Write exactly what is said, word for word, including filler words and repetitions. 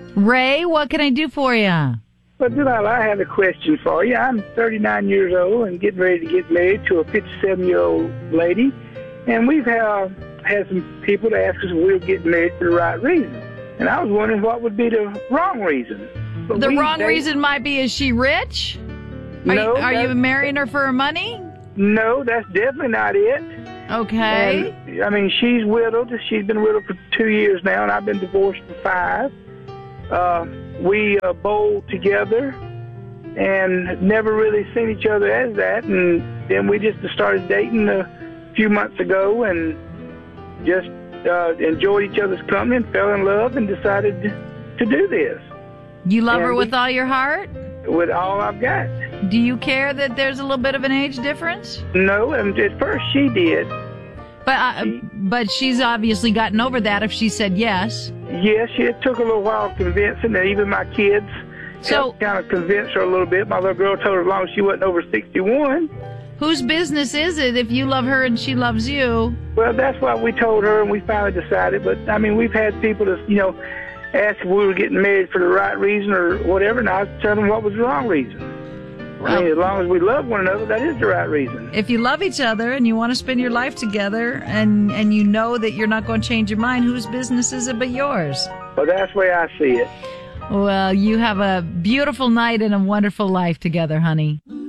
Ray, what can I do for you? Well, Delilah, I have a question for you. I'm thirty-nine years old and getting ready to get married to a fifty-seven-year-old lady. And we've uh, had some people to ask us if we were getting married for the right reason. And I was wondering what would be the wrong reason. But the wrong they, reason might be, is she rich? Are, no, you, are you marrying her for her money? No, that's definitely not it. Okay. And, I mean, she's widowed. She's been widowed for two years now, and I've been divorced for five. Uh, we uh, bowled together and never really seen each other as that. And then we just started dating a few months ago and just uh, enjoyed each other's company and fell in love and decided to do this. You love and her with we, all your heart? With all I've got. Do you care that there's a little bit of an age difference? No, and at first she did. But uh, she, but she's obviously gotten over that if she said yes. Yes, it took a little while convincing, and even my kids so, kind of convinced her a little bit. My little girl told her as long as she wasn't over sixty-one. Whose business is it if you love her and she loves you? Well, that's what we told her, and we finally decided. But, I mean, we've had people to, you know, ask if we were getting married for the right reason or whatever, and I was telling them what was the wrong reason. Well, I mean, as long as we love one another, that is the right reason. If you love each other and you want to spend your life together and, and you know that you're not going to change your mind, whose business is it but yours? Well, that's the way I see it. Well, you have a beautiful night and a wonderful life together, honey.